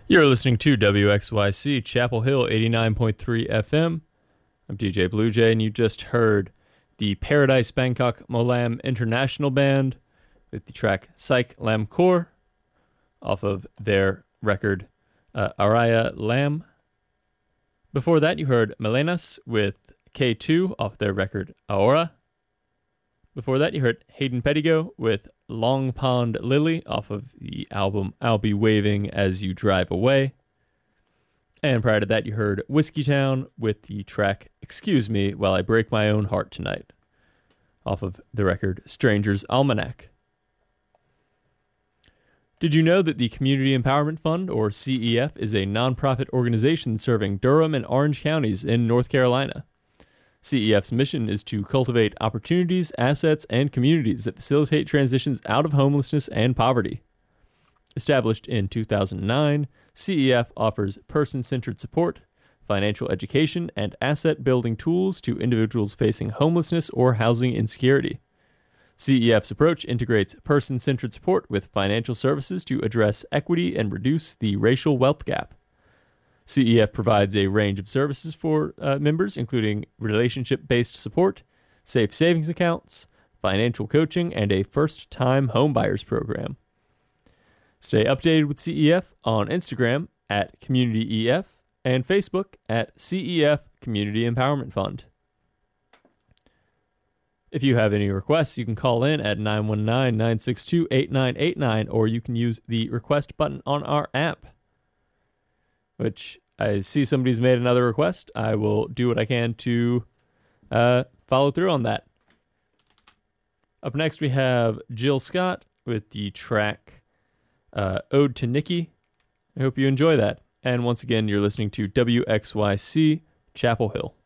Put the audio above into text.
You're listening to WXYC Chapel Hill 89.3 FM. I'm DJ Blue Jay, and you just heard the Paradise Bangkok Molam International Band with the track Psych Lam Kor off of their record Araya Lam. Before that, you heard Melenas with K2 off their record Aora. Before that, you heard Hayden Pettigo with Long Pond Lily off of the album I'll Be Waving As You Drive Away. And prior to that, you heard Whiskey Town with the track Excuse Me While I Break My Own Heart Tonight off of the record Stranger's Almanac. Did you know that the Community Empowerment Fund, or CEF, is a nonprofit organization serving Durham and Orange counties in North Carolina? CEF's mission is to cultivate opportunities, assets, and communities that facilitate transitions out of homelessness and poverty. Established in 2009, CEF offers person-centered support, financial education, and asset-building tools to individuals facing homelessness or housing insecurity. CEF's approach integrates person-centered support with financial services to address equity and reduce the racial wealth gap. CEF provides a range of services for members, including relationship-based support, safe savings accounts, financial coaching, and a first-time homebuyers program. Stay updated with CEF on Instagram at CommunityEF and Facebook at CEF Community Empowerment Fund. If you have any requests, you can call in at 919-962-8989, or you can use the request button on our app, which I see somebody's made another request. I will do what I can to follow through on that. Up next, we have Jill Scott with the track Ode to Nikki. I hope you enjoy that. And once again, you're listening to WXYC Chapel Hill.